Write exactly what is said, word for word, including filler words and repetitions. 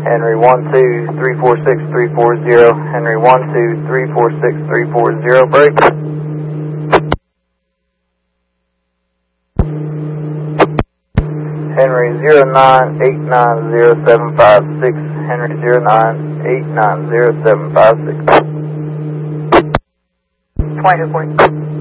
Henry one two three four six three four zero. Henry one two three four six three four zero. Break. Henry zero nine eight nine zero seven five six. Henry zero nine eight nine zero seven five six. twenty-two forty.